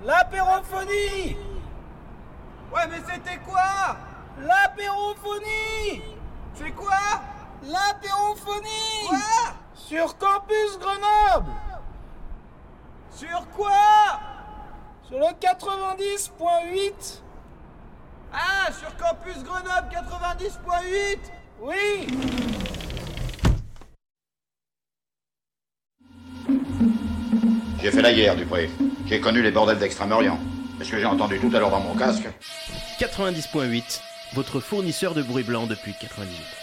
L'apérophonie! Ouais, mais c'était quoi? L'apérophonie! C'est quoi? L'apérophonie! Quoi? Sur Campus Grenoble! Sur quoi? Sur le 90.8! Ah, sur Campus Grenoble 90.8! Oui! J'ai fait la guerre, Dupré. J'ai connu les bordels d'Extrême-Orient. Est-ce que j'ai entendu tout à l'heure dans mon casque? 90.8, votre fournisseur de bruit blanc depuis 98.